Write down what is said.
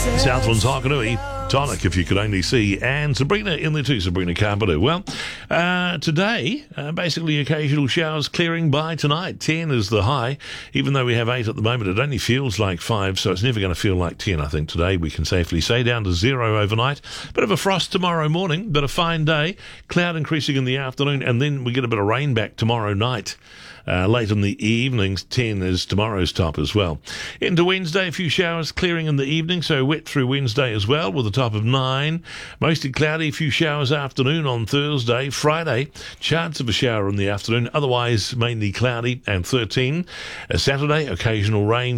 Southland's Hokanui, Tonic, if you could only see, and Sabrina in there too, Sabrina Carpenter. Well, today, basically occasional showers clearing by tonight. 10 is the high. Even though we have 8 at the moment, it only feels like 5, so it's never going to feel like 10, I think, today. We can safely say down to 0 overnight. Bit of a frost tomorrow morning, but a fine day. Cloud increasing in the afternoon, and then we get a bit of rain back tomorrow night. Late in the evenings, 10 is tomorrow's top as well. Into Wednesday, a few showers clearing in the evening, so wet through Wednesday as well, with a top of 9. Mostly cloudy, a few showers afternoon on Thursday. Friday, chance of a shower in the afternoon, otherwise mainly cloudy, and 13. Saturday, occasional rain.